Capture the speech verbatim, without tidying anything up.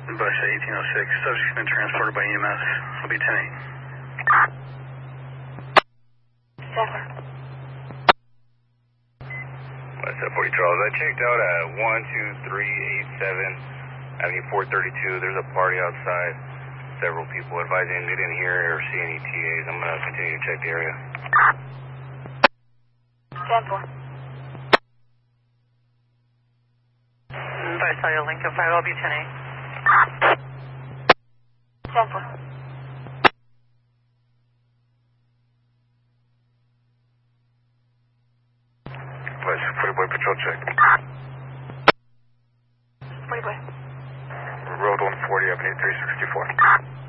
Bus eighteen oh six, subject's been transported by E M S. I'll be ten eight. Denver. West forty Charles, I checked out at one two three eight seven Avenue four thirty-two. There's a party outside. Several people advising they didn't hear or see any T As. I'm going to continue to check the area. Denver. Visalia Lincoln five, I'll be ten eight. Denver. West forty-boy patrol check. Freeway. Road one forty, Avenue three sixty-four.